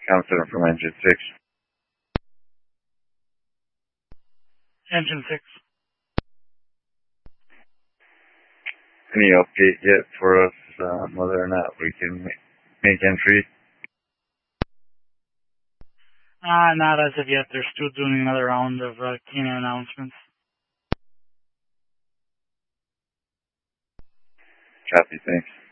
Counselor from Engine 6. Engine 6. Any update yet for us whether or not we can make entry? Not as of yet. They're still doing another round of Kena announcements. Copy, thanks.